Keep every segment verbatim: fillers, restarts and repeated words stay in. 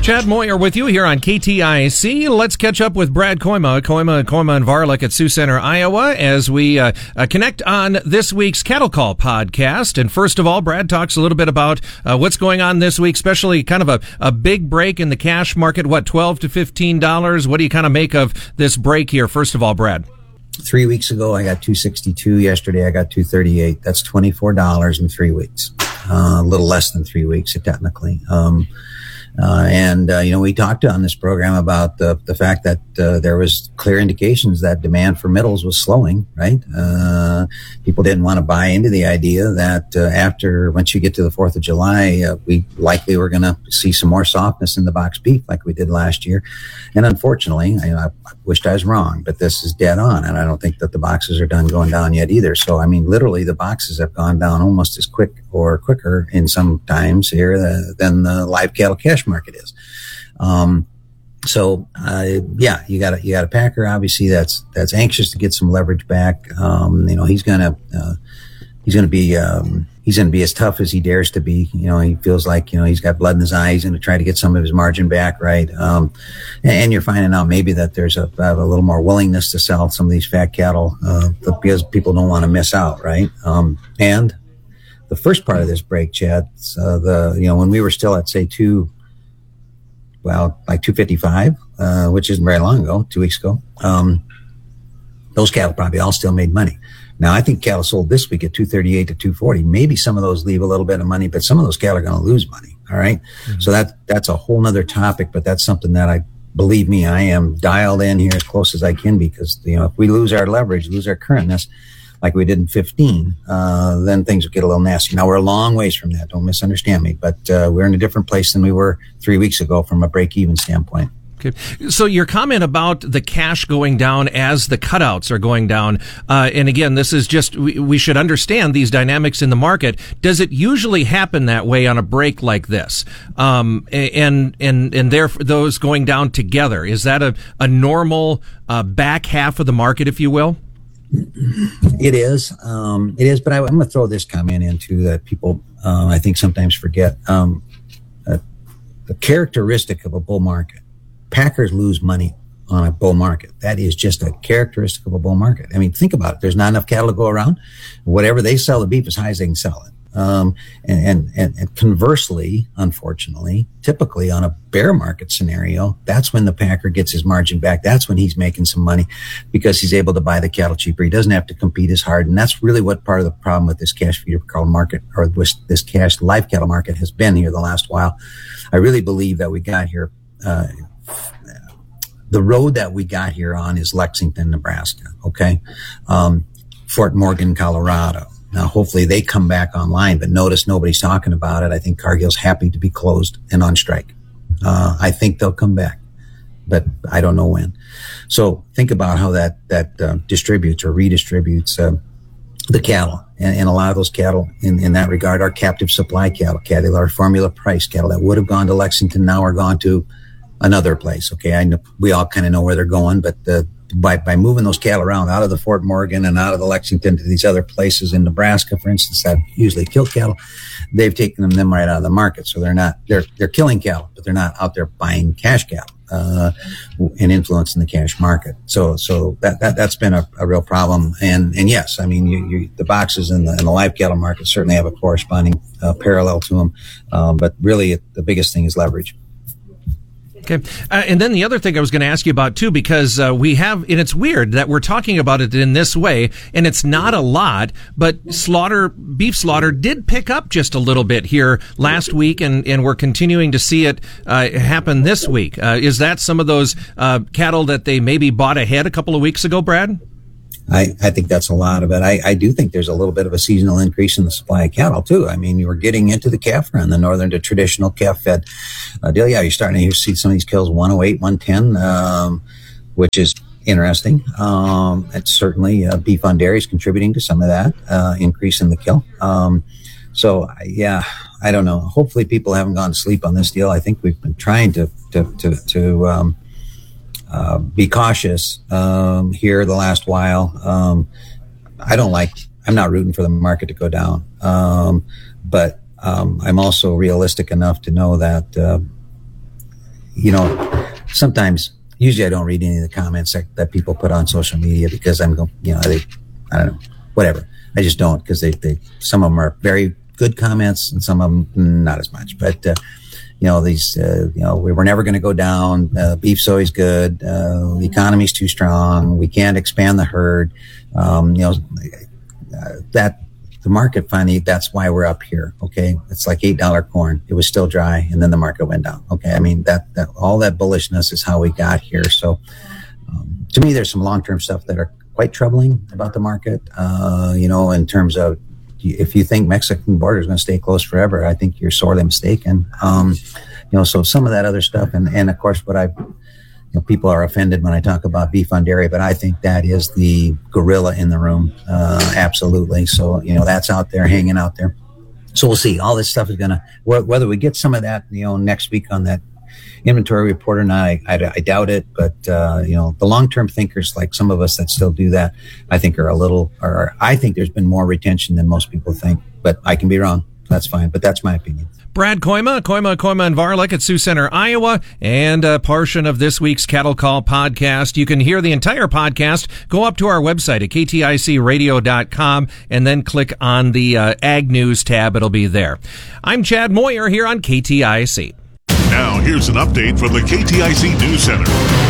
Chad Moyer with you here on K T I C. Let's catch up with Brad Koima, Koima, Koima and Varlick at Sioux Center, Iowa, as we uh, uh, connect on this week's Cattle Call podcast. And first of all, Brad talks a little bit about uh, what's going on this week, especially kind of a, a big break in the cash market. What, twelve to fifteen dollars? What do you kind of make of this break here? First of all, Brad. Three weeks ago, I got two sixty-two. Yesterday, I got two thirty-eight. That's twenty-four dollars in three weeks. Uh, a little less than three weeks, technically. Um, Uh, and, uh, you know, we talked on this program about the, the fact that uh, there was clear indications that demand for middles was slowing, right? Uh, people didn't want to buy into the idea that uh, after, once you get to the fourth of July, uh, we likely were going to see some more softness in the box beef like we did last year. And unfortunately, I, I wished I was wrong, but this is dead on. And I don't think that the boxes are done going down yet either. So, I mean, literally the boxes have gone down almost as quick or quicker in some times here uh, than the live cattle cash market is. Um, so, uh, yeah, you got a, you got a packer, obviously that's, that's anxious to get some leverage back. Um, you know, he's gonna, uh, he's gonna be, um, he's gonna be as tough as he dares to be. You know, he feels like, you know, he's got blood in his eye. He's gonna try to get some of his margin back, right? Um, and, and you're finding out maybe that there's a, a little more willingness to sell some of these fat cattle, uh, because people don't want to miss out, right? Um, and the first part of this break, Chad, uh, the, you know, when we were still at, say, two, well, like two fifty-five, uh, which isn't very long ago, two weeks ago, um, those cattle probably all still made money. Now, I think cattle sold this week at two thirty-eight to two forty. Maybe some of those leave a little bit of money, but some of those cattle are going to lose money. All right. Mm-hmm. So that, that's a whole nother topic, but that's something that I, believe me, I am dialed in here as close as I can, because, you know, if we lose our leverage, lose our currentness, like we did in fifteen, uh, then things would get a little nasty. Now, we're a long ways from that. Don't misunderstand me, but uh, we're in a different place than we were three weeks ago from a break-even standpoint. Okay. So your comment about the cash going down as the cutouts are going down, uh, and again, this is just, we, we should understand these dynamics in the market. Does it usually happen that way on a break like this? Um, and, and, and there, those going down together, is that a, a normal, uh, back half of the market, if you will? It is. Um, it is, but I, I'm going to throw this comment into that people, uh, I think sometimes forget. Um, uh, the characteristic of a bull market, packers lose money on a bull market. That is just a characteristic of a bull market. I mean, think about it. There's not enough cattle to go around. Whatever they sell the beef as high as they can sell it. Um, and, and, and conversely, unfortunately, typically on a bear market scenario, that's when the packer gets his margin back. That's when he's making some money because he's able to buy the cattle cheaper. He doesn't have to compete as hard. And that's really what part of the problem with this cash feeder cattle market, or with this cash live cattle market, has been here the last while. I really believe that we got here, uh, the road that we got here on is Lexington, Nebraska. Okay. Um, Fort Morgan, Colorado. Now, hopefully they come back online, but notice nobody's talking about it. I think Cargill's happy to be closed and on strike. Uh, I think they'll come back, but I don't know when. So think about how that, that, uh, distributes or redistributes, uh, the cattle. And, and a lot of those cattle in, in that regard are captive supply cattle, cattle are formula price cattle that would have gone to Lexington, now are gone to another place. Okay. I know we all kind of know where they're going, but the, by, by moving those cattle around out of the Fort Morgan and out of the Lexington to these other places in Nebraska, for instance, that usually kill cattle, they've taken them, them right out of the market. So they're not, they're, they're killing cattle, but they're not out there buying cash cattle, uh, and influencing the cash market. So, so that, that, that's been a, a real problem. And, and yes, I mean, you, you, the boxes in the, in the live cattle market certainly have a corresponding, uh, parallel to them. Um, but really it, the biggest thing is leverage. Okay. Uh, and then the other thing I was going to ask you about too, because uh, we have, and it's weird that we're talking about it in this way, and it's not a lot, but slaughter, beef slaughter did pick up just a little bit here last week, and, and we're continuing to see it uh, happen this week. Uh, is that some of those uh, cattle that they maybe bought ahead a couple of weeks ago, Brad? I, I think that's a lot of it. I, I do think there's a little bit of a seasonal increase in the supply of cattle too. I mean, you were getting into the calf run, the northern to traditional calf fed uh, deal. Yeah, you're starting to see some of these kills one oh eight, one ten, um, which is interesting. Um, it's certainly uh, beef on dairy is contributing to some of that uh, increase in the kill. Um, so yeah, I don't know. Hopefully people haven't gone to sleep on this deal. I think we've been trying to to to, to um, Uh, be cautious, um, here the last while. Um, I don't like, I'm not rooting for the market to go down. Um, but, um, I'm also realistic enough to know that, uh, you know, sometimes, usually I don't read any of the comments that, that people put on social media because I'm going, you know, they, I don't know, whatever. I just don't because they, they, some of them are very good comments and some of them not as much. But, uh, you know, these, uh, you know, we were never going to go down. Uh, beef's always good. Uh, the economy's too strong. We can't expand the herd. Um, you know, uh, that the market finally, that's why we're up here. Okay. It's like eight dollar corn. It was still dry and then the market went down. Okay. I mean, that, that all that bullishness is how we got here. So, um, to me, there's some long-term stuff that are quite troubling about the market. Uh, you know, in terms of, if you think Mexican border is going to stay closed forever, I think you're sorely mistaken. Um, you know, so some of that other stuff, and, and of course, what I, you know, people are offended when I talk about beef on dairy, but I think that is the gorilla in the room, uh, absolutely. So, you know, that's out there, hanging out there. So we'll see. All this stuff is going to, whether we get some of that, you know, next week on that inventory report or not, I, I, I doubt it. But, uh, you know, the long-term thinkers, like some of us that still do that, I think are a little, or I think there's been more retention than most people think, but I can be wrong. That's fine. But that's my opinion. Brad Koima, Koima, Koima and Varlick at Sioux Center, Iowa, and a portion of this week's Cattle Call podcast. You can hear the entire podcast. Go up to our website at k t i c radio dot com and then click on the uh, Ag News tab. It'll be there. I'm Chad Moyer here on K T I C. Now, here's an update from the K T I C News Center.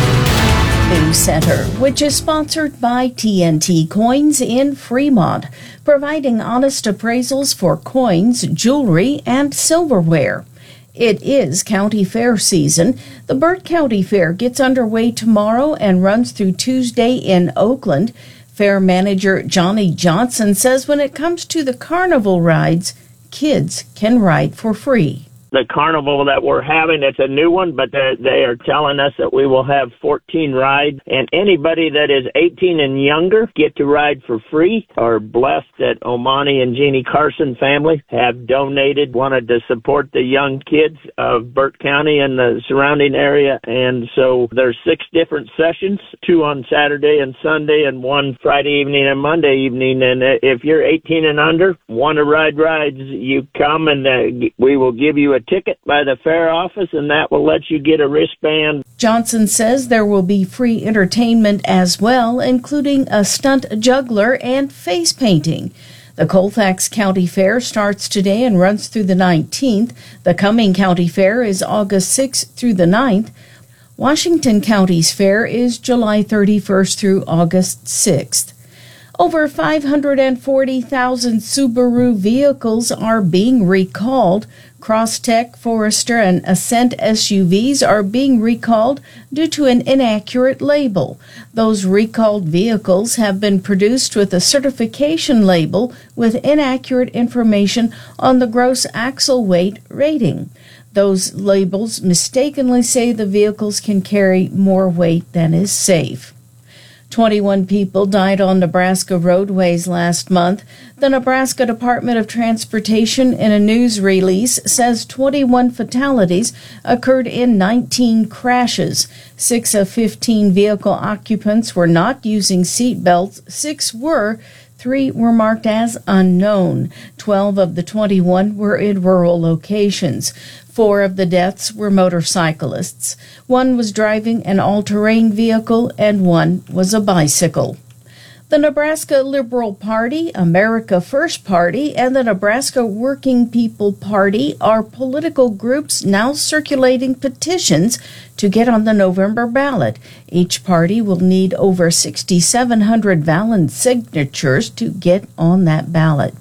News Center, which is sponsored by T N T Coins in Fremont, providing honest appraisals for coins, jewelry, and silverware. It is county fair season. The Burt County Fair gets underway tomorrow and runs through Tuesday in Oakland. Fair manager Johnny Johnson says when it comes to the carnival rides, kids can ride for free. The carnival that we're having, it's a new one, but they are telling us that we will have fourteen rides, and anybody that is eighteen and younger get to ride for free. Are blessed that Omani and Jeannie Carson family have donated, wanted to support the young kids of Burt County and the surrounding area, and so there's six different sessions, two on Saturday and Sunday, and one Friday evening and Monday evening, and if you're eighteen and under, want to ride rides, you come and uh, we will give you a ticket by the fair office, and that will let you get a wristband. Johnson says there will be free entertainment as well, including a stunt juggler and face painting. The Colfax County Fair starts today and runs through the nineteenth. The Cumming County Fair is August sixth through the ninth. Washington County's fair is July thirty-first through August sixth. Over five hundred forty thousand Subaru vehicles are being recalled. Crosstech, Forester, and Ascent S U Vs are being recalled due to an inaccurate label. Those recalled vehicles have been produced with a certification label with inaccurate information on the gross axle weight rating. Those labels mistakenly say the vehicles can carry more weight than is safe. twenty-one people died on Nebraska roadways last month. The Nebraska Department of Transportation, in a news release, says twenty-one fatalities occurred in nineteen crashes. Six of fifteen vehicle occupants were not using seat belts. Six were. Three were marked as unknown. Twelve of the twenty-one were in rural locations. Four of the deaths were motorcyclists. One was driving an all-terrain vehicle, and one was a bicycle. The Nebraska Liberal Party, America First Party, and the Nebraska Working People Party are political groups now circulating petitions to get on the November ballot. Each party will need over six thousand seven hundred valid signatures to get on that ballot.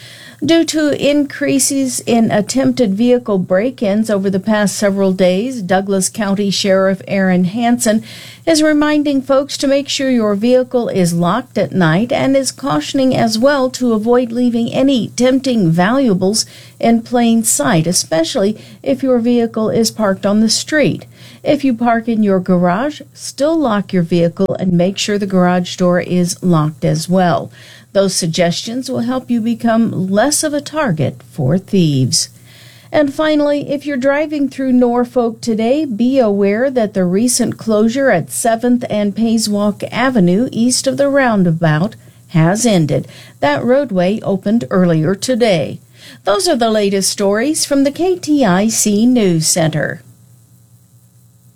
Due to increases in attempted vehicle break-ins over the past several days, Douglas County Sheriff Aaron Hansen is reminding folks to make sure your vehicle is locked at night and is cautioning as well to avoid leaving any tempting valuables in plain sight, especially if your vehicle is parked on the street. If you park in your garage, still lock your vehicle and make sure the garage door is locked as well. Those suggestions will help you become less of a target for thieves. And finally, if you're driving through Norfolk today, be aware that the recent closure at seventh and Payswalk Avenue east of the roundabout has ended. That roadway opened earlier today. Those are the latest stories from the K T I C News Center.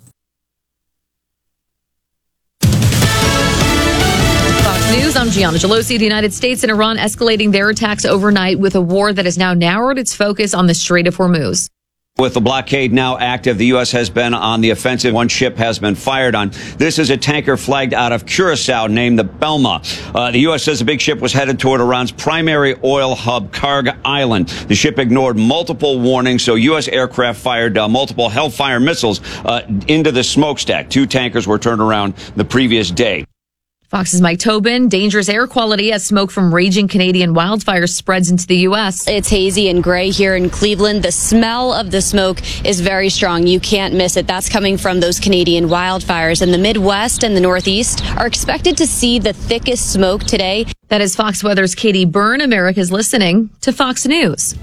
News, I'm Gianna Gelosi. The United States and Iran escalating their attacks overnight with a war that has now narrowed its focus on the Strait of Hormuz. With the blockade now active, the U S has been on the offensive. One ship has been fired on. This is a tanker flagged out of Curacao named the Belma. Uh, the U S says the big ship was headed toward Iran's primary oil hub, Karg Island. The ship ignored multiple warnings, so U S aircraft fired uh, multiple Hellfire missiles uh, into the smokestack. Two tankers were turned around the previous day. Fox's Mike Tobin, dangerous air quality as smoke from raging Canadian wildfires spreads into the U S. It's hazy and gray here in Cleveland. The smell of the smoke is very strong. You can't miss it. That's coming from those Canadian wildfires. And the Midwest and the Northeast are expected to see the thickest smoke today. That is Fox Weather's Katie Byrne. America's listening to Fox News.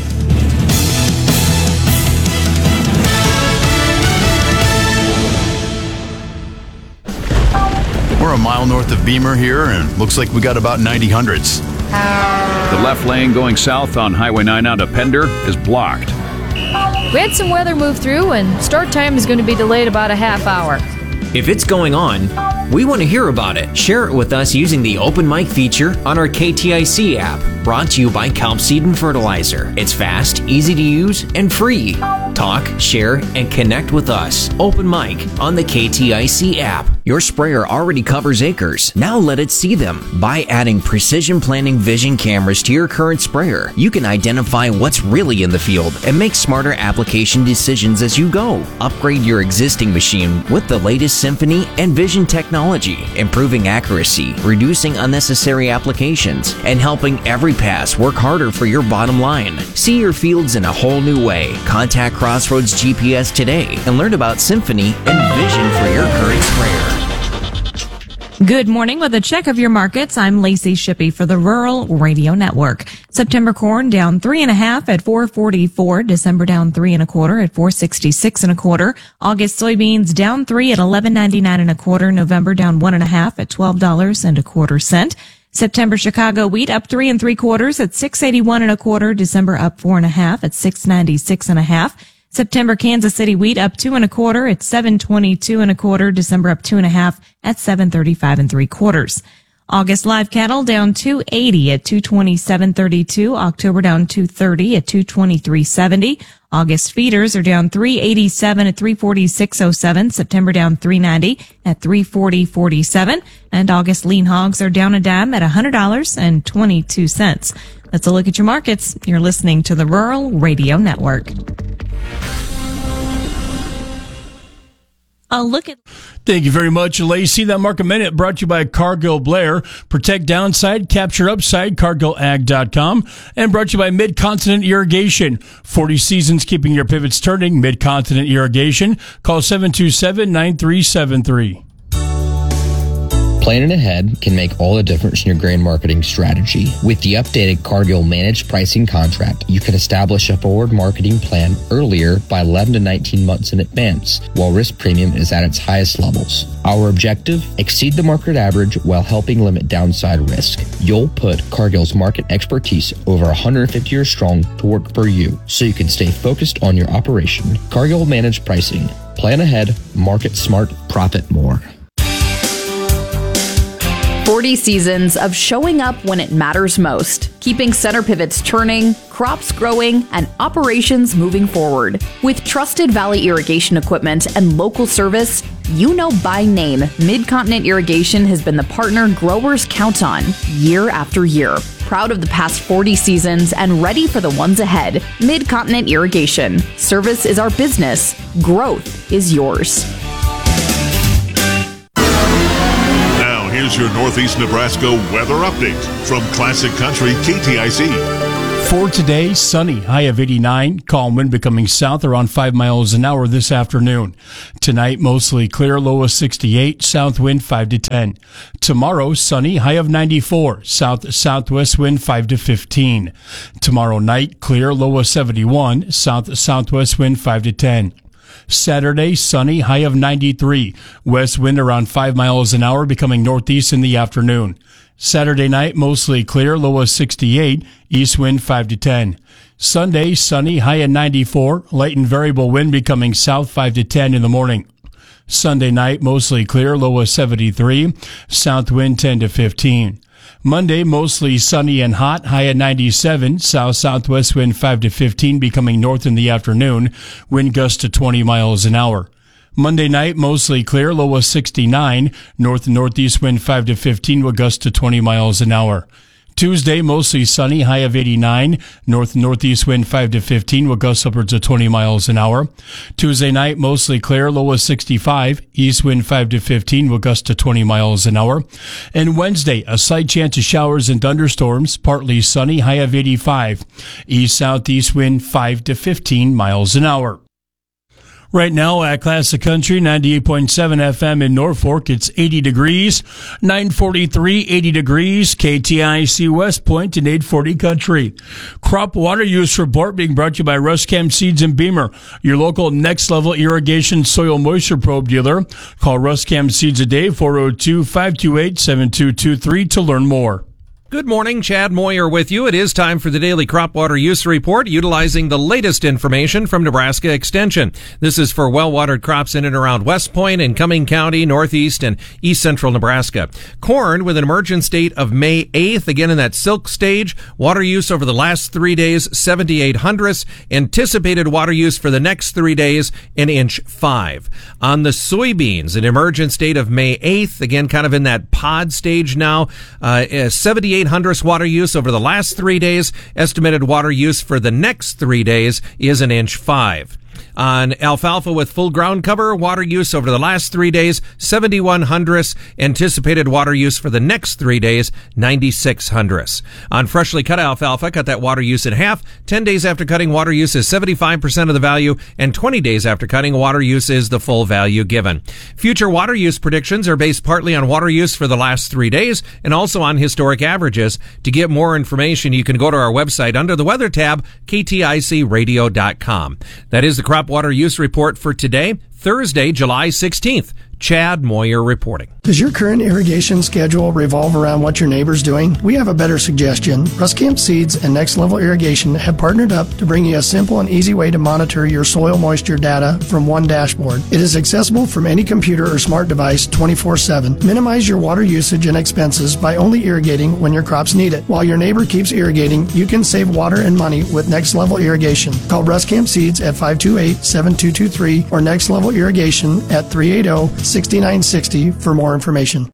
We're a mile north of Beamer here, and looks like we got about ninety hundreds. The left lane going south on Highway nine out of Pender is blocked. We had some weather move through, and start time is going to be delayed about a half hour. If it's going on, we want to hear about it. Share it with us using the Open Mic feature on our K T I C app, brought to you by Kelp Seed and Fertilizer. It's fast, easy to use, and free. Talk, share, and connect with us. Open Mic on the K T I C app. Your sprayer already covers acres. Now let it see them. By adding Precision Planting Vision cameras to your current sprayer, you can identify what's really in the field and make smarter application decisions as you go. Upgrade your existing machine with the latest Symphony and Vision technology, improving accuracy, reducing unnecessary applications, and helping every pass work harder for your bottom line. See your fields in a whole new way. Contact Crossroads G P S today and learn about Symphony and Vision for your current sprayer. Good morning. With a check of your markets, I'm Lacey Shippey for the Rural Radio Network. September corn down three and a half at four forty-four. December down three and a quarter at four sixty-six and a quarter. August soybeans down three at eleven ninety-nine and a quarter. November down one and a half at twelve dollars and a quarter cent. September Chicago wheat up three and three quarters at six eighty-one and a quarter. December up four and a half at six ninety-six and a half. September Kansas City wheat up two and a quarter at seven twenty-two and a quarter. December up two and a half at seven thirty-five and three quarters. August live cattle down two eighty at two twenty-seven thirty-two. October down two thirty at two twenty-three seventy. August feeders are down three eighty-seven at three forty-six oh seven. September down three ninety at three forty forty-seven. And August lean hogs are down a dime at one hundred dollars and twenty-two cents. That's a look at your markets. You're listening to the Rural Radio Network. A look at. Thank you very much, Lacey. That Market Minute brought to you by Cargill Blair. Protect downside, capture upside, cargill ag dot com. And brought to you by Mid-Continent Irrigation. forty seasons keeping your pivots turning. Mid-Continent Irrigation. Call seven two seven, nine three seven three. Planning ahead can make all the difference in your grain marketing strategy. With the updated Cargill Managed Pricing Contract, you can establish a forward marketing plan earlier by eleven to nineteen months in advance, while risk premium is at its highest levels. Our objective? Exceed the market average while helping limit downside risk. You'll put Cargill's market expertise over one hundred fifty years strong to work for you, so you can stay focused on your operation. Cargill Managed Pricing. Plan ahead, market smart, profit more. forty seasons of showing up when it matters most, keeping center pivots turning, crops growing, and operations moving forward. With trusted Valley irrigation equipment and local service, you know by name, Mid-Continent Irrigation has been the partner growers count on year after year. Proud of the past forty seasons and ready for the ones ahead. Mid-Continent Irrigation. Service is our business. Growth is yours. Here's your Northeast Nebraska weather update from Classic Country K T I C. For today, sunny, high of eighty-nine, calm wind becoming south around five miles an hour this afternoon. Tonight, mostly clear, low of sixty-eight, south wind five to ten. Tomorrow, sunny, high of ninety-four, south-southwest wind five to fifteen. Tomorrow night, clear, low of seventy-one, south-southwest wind five to ten. Saturday, sunny, high of ninety-three. West wind around five miles an hour, becoming northeast in the afternoon. Saturday night, mostly clear, low of sixty-eight. East wind five to ten. Sunday, sunny, high at ninety-four. Light and variable wind becoming south five to ten in the morning. Sunday night, mostly clear, low of seventy-three. South wind ten to fifteen. Monday, mostly sunny and hot, high at ninety-seven. South-southwest wind five to fifteen, becoming north in the afternoon. Wind gust to twenty miles an hour. Monday night, mostly clear, low of sixty-nine. North-northeast wind five to fifteen, will gust to twenty miles an hour. Tuesday, mostly sunny, high of eighty-nine. North-northeast wind five to fifteen, will gust upwards of twenty miles an hour. Tuesday night, mostly clear, low of sixty-five. East wind five to fifteen, will gust to twenty miles an hour. And Wednesday, a slight chance of showers and thunderstorms, partly sunny, high of eighty-five. East-southeast wind five to fifteen miles an hour. Right now at Classic Country, ninety-eight point seven F M in Norfolk, it's eighty degrees, nine forty-three, eighty degrees, K T I C West Point and eight forty Country. Crop water use report being brought to you by Ruscam Seeds in Beamer, your local next level irrigation soil moisture probe dealer. Call Ruscam Seeds a day, four oh two, five two eight, seven two two three to learn more. Good morning, Chad Moyer with you. It is time for the daily crop water use report, utilizing the latest information from Nebraska Extension. This is for well-watered crops in and around West Point and Cumming County, Northeast and East Central Nebraska. Corn with an emergence date of May eighth, again in that silk stage. Water use over the last three days, seventy-eight hundredths. Anticipated water use for the next three days, an inch five. On the soybeans, an emergence date of May eighth, again kind of in that pod stage now, uh, seventy-eight hundredths water use over the last three days. Estimated water use for the next three days is an inch five. On alfalfa with full ground cover, water use over the last three days, seventy-one hundredths. Anticipated water use for the next three days, ninety-six hundredths. On freshly cut alfalfa, cut that water use in half. ten days after cutting, water use is seventy-five percent of the value, and twenty days after cutting, water use is the full value given. Future water use predictions are based partly on water use for the last three days and also on historic averages. To get more information, you can go to our website under the weather tab, K T I C radio dot com. That is the crop water use report for today, Thursday, July sixteenth. Chad Moyer reporting. Does your current irrigation schedule revolve around what your neighbor's doing? We have a better suggestion. Ruscamp Seeds and Next Level Irrigation have partnered up to bring you a simple and easy way to monitor your soil moisture data from one dashboard. It is accessible from any computer or smart device twenty-four seven. Minimize your water usage and expenses by only irrigating when your crops need it. While your neighbor keeps irrigating, you can save water and money with Next Level Irrigation. Call Ruscamp Seeds at five two eight, seven two two three or Next Level Irrigation at three eight zero, six nine six zero for more information.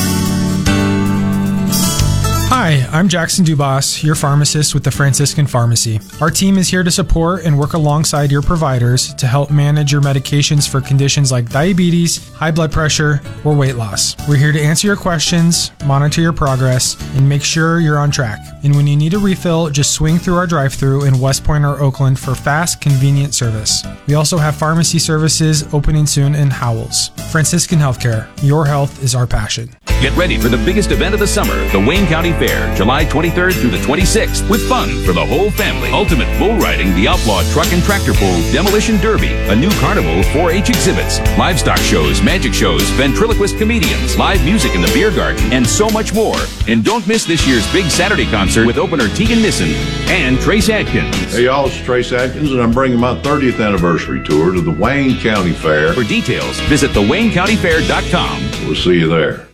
Hi, I'm Jackson Dubas, your pharmacist with the Franciscan Pharmacy. Our team is here to support and work alongside your providers to help manage your medications for conditions like diabetes, high blood pressure, or weight loss. We're here to answer your questions, monitor your progress, and make sure you're on track. And when you need a refill, just swing through our drive-thru in West Point or Oakland for fast, convenient service. We also have pharmacy services opening soon in Howells. Franciscan Healthcare, your health is our passion. Get ready for the biggest event of the summer, the Wayne County Fair, July twenty-third through the twenty-sixth, with fun for the whole family. Ultimate bull riding, the Outlaw Truck and Tractor Pull, Demolition Derby, a new carnival, four H exhibits, livestock shows, magic shows, ventriloquist comedians, live music in the beer garden, and so much more. And don't miss this year's big Saturday concert with opener Tegan Nissen and Trace Adkins. Hey y'all, it's Trace Adkins, and I'm bringing my thirtieth anniversary tour to the Wayne County Fair. For details, visit the wayne county fair dot com. We'll see you there.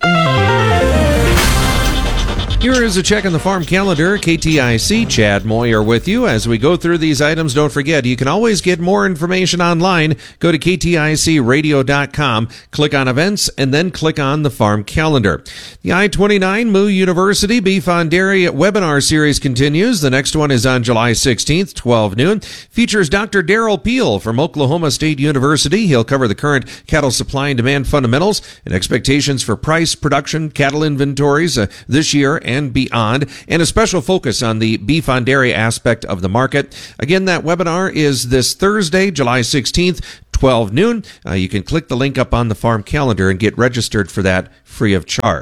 Here is a check on the farm calendar. K T I C, Chad Moyer with you. As we go through these items, don't forget, you can always get more information online. Go to K T I C radio dot com, click on events, and then click on the farm calendar. The I twenty-nine M O U University Beef on Dairy webinar series continues. The next one is on July sixteenth, twelve noon. Features Doctor Daryl Peel from Oklahoma State University. He'll cover the current cattle supply and demand fundamentals and expectations for price, production, cattle inventories uh, this year and beyond, and a special focus on the beef on dairy aspect of the market. Again, that webinar is this Thursday, July sixteenth, twelve noon. Uh, you can click the link up on the farm calendar and get registered for that free of charge.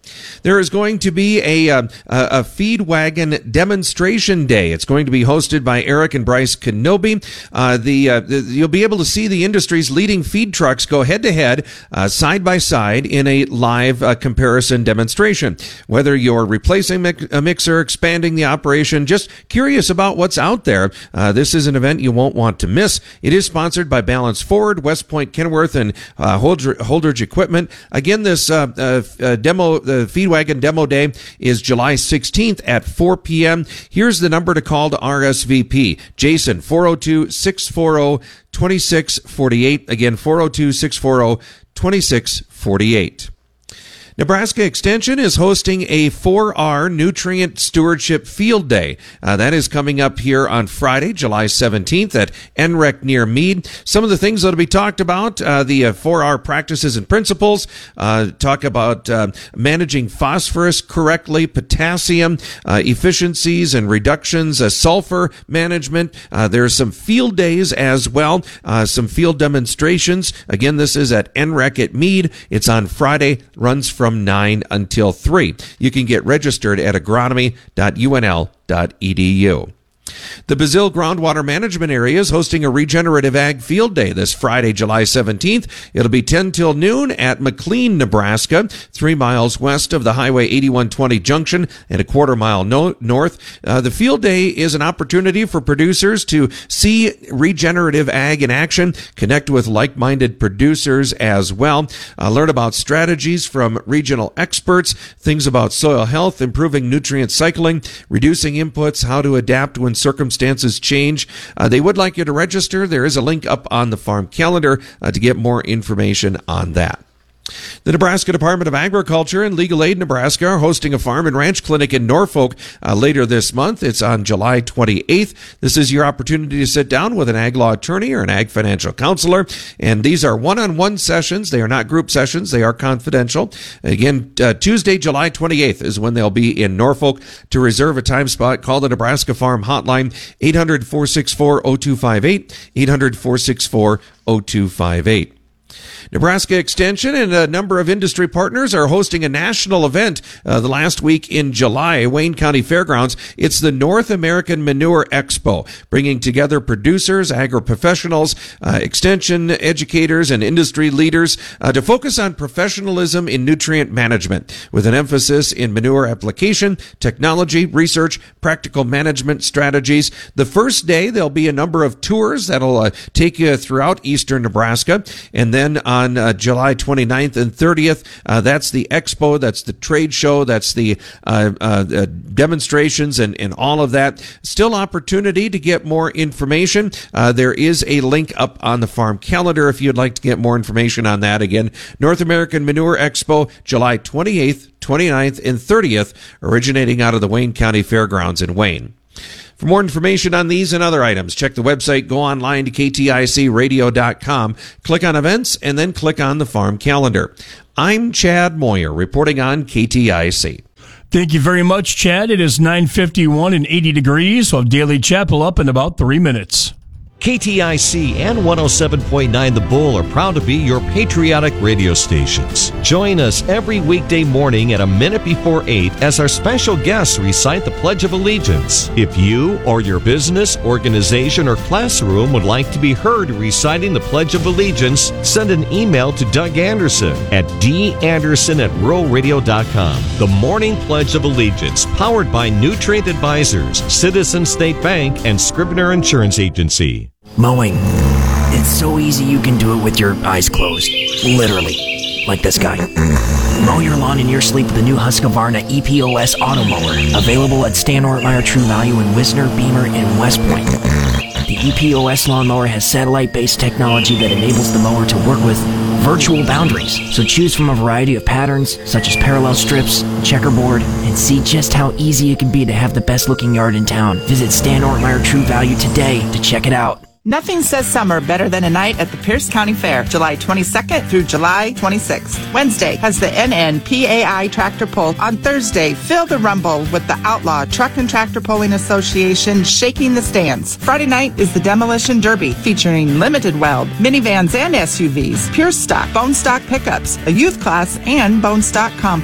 There is going to be a, a, a feed wagon demonstration day. It's going to be hosted by Eric and Bryce Kenobi. Uh, the, uh, the you'll be able to see the industry's leading feed trucks go head to head, uh, side by side in a live uh, comparison demonstration. Whether you're replacing a mixer, expanding the operation, just curious about what's out there, uh, this is an event you won't want to miss. It is sponsored by Balance Forward, West Point, Kenworth, and uh, Holdridge Equipment. Again, this uh, uh, uh, demo, the feed Wagon Demo Day is July sixteenth at four p.m. Here's the number to call to R S V P. Jason, four oh two, six four oh, two six four eight. Again, four oh two, six four oh, two six four eight. Nebraska Extension is hosting a four R Nutrient Stewardship Field Day. Uh, that is coming up here on Friday, July seventeenth at N R E C near Meade. Some of the things that will be talked about, uh, the uh, four R practices and principles, uh, talk about uh, managing phosphorus correctly, potassium, uh, efficiencies and reductions, uh, sulfur management. Uh, there's some field days as well, uh, some field demonstrations. Again, this is at N R E C at Meade. It's on Friday, runs from nine until three. You can get registered at agronomy dot U N L dot E D U. The Bazille Groundwater Management Area is hosting a Regenerative Ag Field Day this Friday, July seventeenth. It'll be ten till noon at McLean, Nebraska, three miles west of the Highway eighty-one twenty junction and a quarter mile no- north. Uh, the field day is an opportunity for producers to see regenerative ag in action, connect with like-minded producers as well, uh, learn about strategies from regional experts, things about soil health, improving nutrient cycling, reducing inputs, how to adapt when circumstances change. Uh, they would like you to register. There is a link up on the farm calendar uh, to get more information on that. The Nebraska Department of Agriculture and Legal Aid Nebraska are hosting a farm and ranch clinic in Norfolk uh, later this month. It's on July twenty-eighth. This is your opportunity to sit down with an ag law attorney or an ag financial counselor. And these are one-on-one sessions. They are not group sessions. They are confidential. Again, uh, Tuesday, July twenty-eighth is when they'll be in Norfolk. To reserve a time spot, call the Nebraska Farm Hotline, eight hundred, four six four, oh two five eight, eight hundred, four six four, oh two five eight. Nebraska Extension and a number of industry partners are hosting a national event uh, the last week in July, Wayne County Fairgrounds. It's the North American Manure Expo, bringing together producers, agri-professionals, uh, extension educators, and industry leaders uh, to focus on professionalism in nutrient management, with an emphasis in manure application, technology, research, practical management strategies. The first day, there'll be a number of tours that'll uh, take you throughout eastern Nebraska, and then on On uh, July twenty-ninth and thirtieth, uh, that's the expo, that's the trade show, that's the uh, uh, uh, demonstrations and, and all of that. Still opportunity to get more information. Uh, there is a link up on the farm calendar if you'd like to get more information on that. Again, North American Manure Expo, July twenty-eighth, twenty-ninth, and thirtieth, originating out of the Wayne County Fairgrounds in Wayne. For more information on these and other items, check the website, go online to K T I C radio dot com, click on events, and then click on the farm calendar. I'm Chad Moyer, reporting on K T I C. Thank you very much, Chad. It is nine fifty-one and eighty degrees. We'll have Daily Chapel up in about three minutes. K T I C and one oh seven point nine The Bull are proud to be your patriotic radio stations. Join us every weekday morning at a minute before eight as our special guests recite the Pledge of Allegiance. If you or your business, organization, or classroom would like to be heard reciting the Pledge of Allegiance, send an email to Doug Anderson at d anderson at rural radio dot com. The Morning Pledge of Allegiance, powered by Nutrient Advisors, Citizen State Bank, and Scribner Insurance Agency. Mowing. It's so easy you can do it with your eyes closed. Literally. Like this guy. Mow your lawn in your sleep with the new Husqvarna E P O S Auto Mower. Available at Stan Ortmeyer True Value in Wisner, Beamer, and West Point. The E P O S lawnmower has satellite-based technology that enables the mower to work with virtual boundaries. So choose from a variety of patterns, such as parallel strips, checkerboard, and see just how easy it can be to have the best-looking yard in town. Visit Stan Ortmeyer True Value today to check it out. Nothing says summer better than a night at the Pierce County Fair, July twenty-second through July twenty-sixth. Wednesday has the N N P A I Tractor Pull. On Thursday, feel the rumble with the Outlaw Truck and Tractor Pulling Association shaking the stands. Friday night is the Demolition Derby, featuring limited weld, minivans and S U Vs, pure stock, bone stock pickups, a youth class, and bone stock compacts.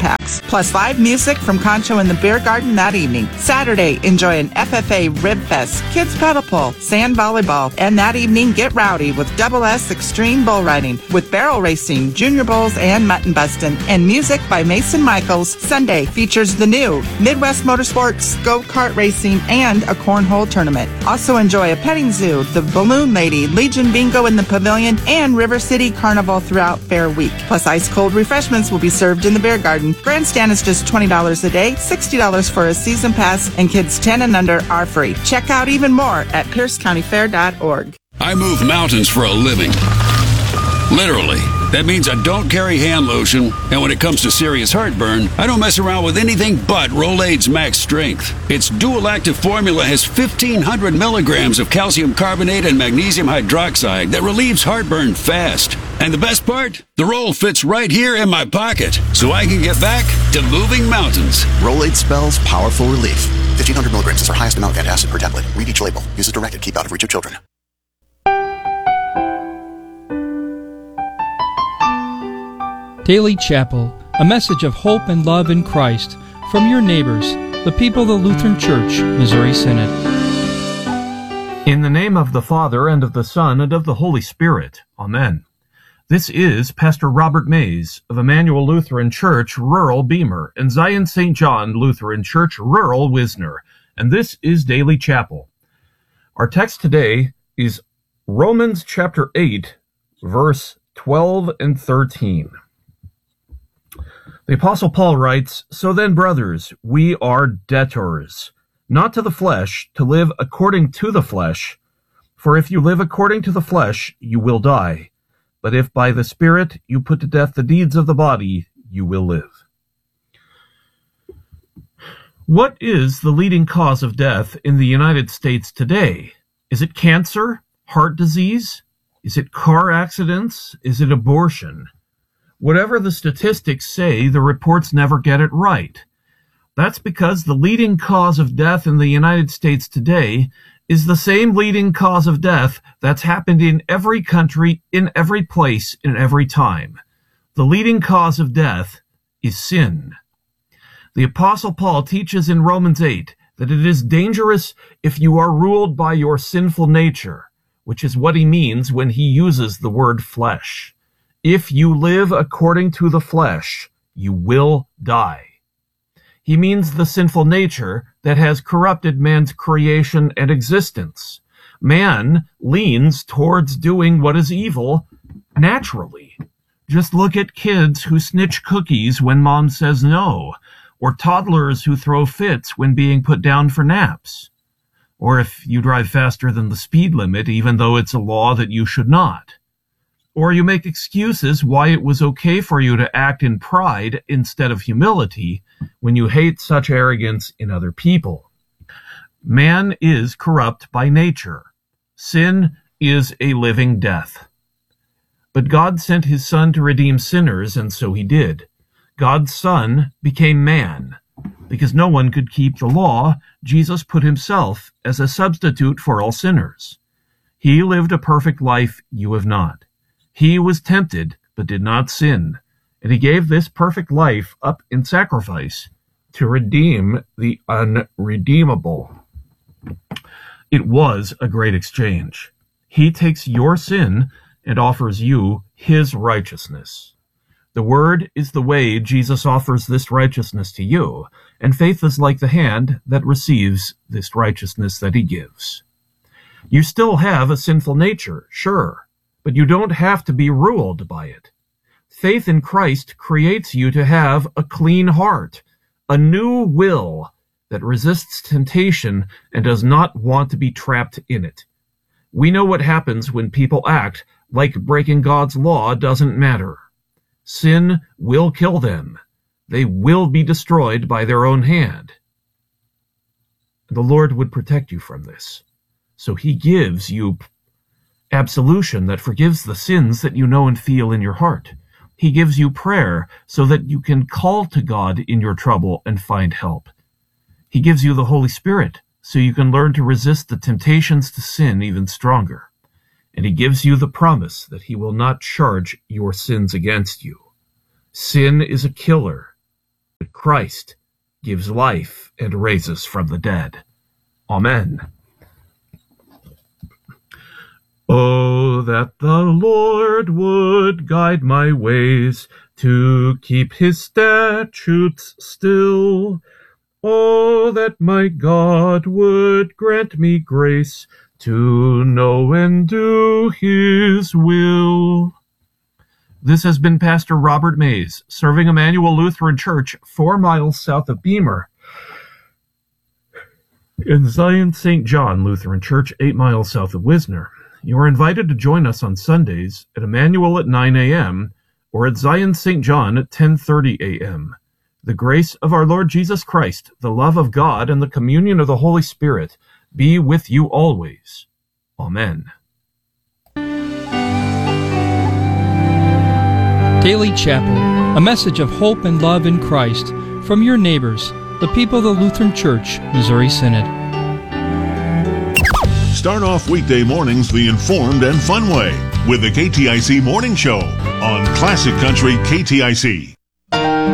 plus live music from Concho in the Beer Garden that evening. Saturday, enjoy an F F A Rib Fest, kids pedal pull, sand volleyball, and that evening get rowdy with Double S Extreme Bull Riding with barrel racing, junior bulls, and mutton bustin', and music by Mason Michaels. Sunday features the new Midwest Motorsports, go-kart racing, and a cornhole tournament. Also enjoy a petting zoo, the Balloon Lady, Legion Bingo in the Pavilion, and River City Carnival throughout Fair Week. Plus ice-cold refreshments will be served in the Beer Garden. Grandstand is just twenty dollars a day, sixty dollars for a season pass, and kids ten and under are free. Check out even more at pierce county fair dot org. I move mountains for a living. Literally. That means I don't carry hand lotion, and when it comes to serious heartburn, I don't mess around with anything but Rolaids Max Strength. Its dual-active formula has fifteen hundred milligrams of calcium carbonate and magnesium hydroxide that relieves heartburn fast. And the best part? The roll fits right here in my pocket, so I can get back to moving mountains. Rolaids spells powerful relief. fifteen hundred milligrams is our highest amount of antacid per tablet. Read each label. Use as directed. Keep out of reach of children. Daily Chapel, a message of hope and love in Christ from your neighbors, the people of the Lutheran Church, Missouri Synod. In the name of the Father, and of the Son, and of the Holy Spirit. Amen. This is Pastor Robert Mays of Emmanuel Lutheran Church, Rural Beamer, and Zion Saint John Lutheran Church, Rural Wisner, and this is Daily Chapel. Our text today is Romans chapter eight, verse twelve and thirteen. The Apostle Paul writes, "So then, brothers, we are debtors, not to the flesh, to live according to the flesh. For if you live according to the flesh, you will die. But if by the Spirit you put to death the deeds of the body, you will live." What is the leading cause of death in the United States today? Is it cancer? Heart disease? Is it car accidents? Is it abortion? Whatever the statistics say, the reports never get it right. That's because the leading cause of death in the United States today is the same leading cause of death that's happened in every country, in every place, in every time. The leading cause of death is sin. The Apostle Paul teaches in Romans eight that it is dangerous if you are ruled by your sinful nature, which is what he means when he uses the word flesh. If you live according to the flesh, you will die. He means the sinful nature that has corrupted man's creation and existence. Man leans towards doing what is evil naturally. Just look at kids who snitch cookies when mom says no, or toddlers who throw fits when being put down for naps. Or if you drive faster than the speed limit, even though it's a law that you should not. Or you make excuses why it was okay for you to act in pride instead of humility when you hate such arrogance in other people. Man is corrupt by nature. Sin is a living death. But God sent his Son to redeem sinners, and so he did. God's Son became man. Because no one could keep the law, Jesus put himself as a substitute for all sinners. He lived a perfect life you have not. He was tempted, but did not sin, and he gave this perfect life up in sacrifice to redeem the unredeemable. It was a great exchange. He takes your sin and offers you his righteousness. The word is the way Jesus offers this righteousness to you, and faith is like the hand that receives this righteousness that he gives. You still have a sinful nature, sure, but you don't have to be ruled by it. Faith in Christ creates you to have a clean heart, a new will that resists temptation and does not want to be trapped in it. We know what happens when people act like breaking God's law doesn't matter. Sin will kill them. They will be destroyed by their own hand. The Lord would protect you from this. So he gives you absolution that forgives the sins that you know and feel in your heart. He gives you prayer so that you can call to God in your trouble and find help. He gives you the Holy Spirit so you can learn to resist the temptations to sin even stronger. And he gives you the promise that he will not charge your sins against you. Sin is a killer. Christ gives life and raises from the dead. Amen. Oh, that the Lord would guide my ways to keep his statutes still. Oh, that my God would grant me grace to know and do his will. This has been Pastor Robert Mays, serving Emmanuel Lutheran Church, four miles south of Beamer, in Zion Saint John Lutheran Church, eight miles south of Wisner. You are invited to join us on Sundays at Emmanuel at nine a.m. or at Zion Saint John at ten thirty a.m. The grace of our Lord Jesus Christ, the love of God, and the communion of the Holy Spirit be with you always. Amen. Daily Chapel, a message of hope and love in Christ from your neighbors, the people of the Lutheran Church, Missouri Synod. Start off weekday mornings the informed and fun way with the K T I C Morning Show on Classic Country K T I C.